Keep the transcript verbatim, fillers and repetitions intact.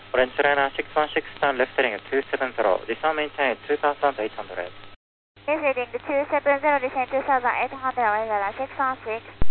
Orange Liner six one six down left heading two seven zero, descend maintain two thousand eight hundred. Yes, heading two seven zero, descend two thousand eight hundred, Liner six one six.